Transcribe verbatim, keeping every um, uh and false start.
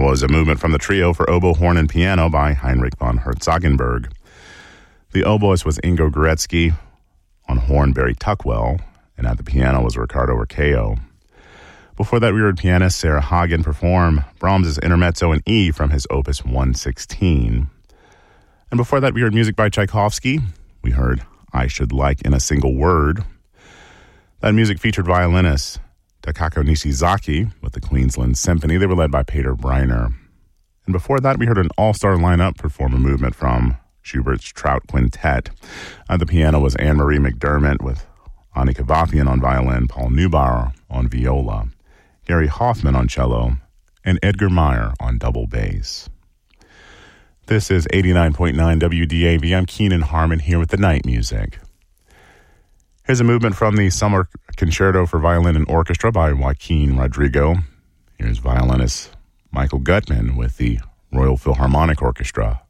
was a movement from the trio for oboe, horn, and piano by Heinrich von Herzogenberg. The oboist was Ingo Goretzky, on horn Barry Tuckwell, and at the piano was Ricardo Urqueo. Before that, we heard pianist Sarah Hagen perform Brahms' Intermezzo in E from his Opus one sixteen. And before that, we heard music by Tchaikovsky. We heard I Should Like in a Single Word. That music featured violinists Takako Nishizaki with the Queensland Symphony. They were led by Peter Breiner. And before that, we heard an all-star lineup perform a movement from Schubert's Trout Quintet. At the piano was Anne-Marie McDermott with Ani Kavapian on violin, Paul Neubauer on viola, Gary Hoffman on cello, and Edgar Meyer on double bass. This is eighty-nine point nine W D A V. I'm Keenan Harmon here with the night music. Here's a movement from the Summer Concerto for Violin and Orchestra by Joaquin Rodrigo. Here's violinist Michael Gutman with the Royal Philharmonic Orchestra.